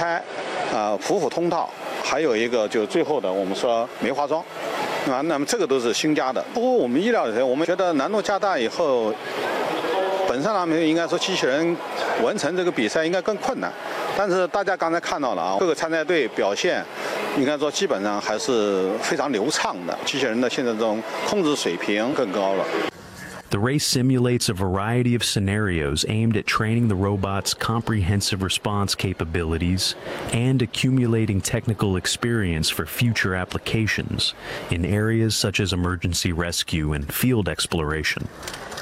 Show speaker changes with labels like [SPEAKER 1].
[SPEAKER 1] 胎，普普通道，还有一个就最后的我们说梅花桩，啊，那么这个都是新加的。不过我们意料里，我们觉得难度加大以后，本身上面应该说机器人完成这个比赛应该更困难。但是大家刚才看到了啊，各个参赛队表现，应该说基本上还是非常流畅的。机器人的现在这种控制水平更高了。
[SPEAKER 2] The race simulates a variety of scenarios aimed at training the robot's comprehensive response capabilities and accumulating technical experience for future applications in areas such as emergency rescue and field exploration.